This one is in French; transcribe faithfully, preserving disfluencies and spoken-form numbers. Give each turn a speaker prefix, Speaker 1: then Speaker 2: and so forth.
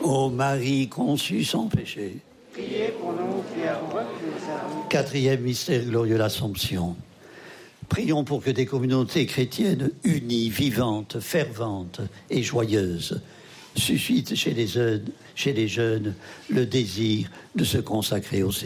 Speaker 1: Ô Marie conçue sans péché.
Speaker 2: Priez pour nous qui avons reçu.
Speaker 1: Quatrième mystère glorieux, l'Assomption. Prions pour que des communautés chrétiennes unies, vivantes, ferventes et joyeuses suscitent chez les jeunes, chez les jeunes le désir de se consacrer au Seigneur.